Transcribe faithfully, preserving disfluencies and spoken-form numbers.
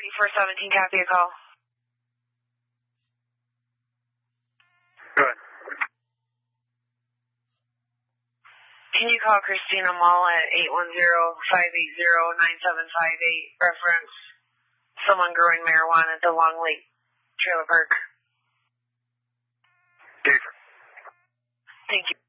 four seventeen, copy a call. Go ahead. Can you call Christina Mall at eight one zero, five eight zero, nine seven five eight, reference someone growing marijuana at the Long Lake Trailer Park? Gafer. Thank you.